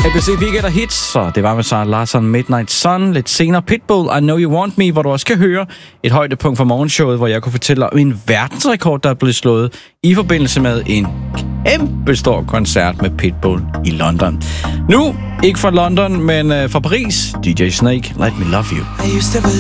ABC Weekend og hits, så det var med Sarah Larsson, Midnight Sun, lidt senere Pitbull, I Know You Want Me, hvor du også kan høre et højdepunkt fra morgenshowet, hvor jeg kunne fortælle om en verdensrekord, der er blevet slået i forbindelse med en kæmpe stor koncert med Pitbull i London. Nu, ikke fra London, men fra Paris, DJ Snake, Let Me Love You.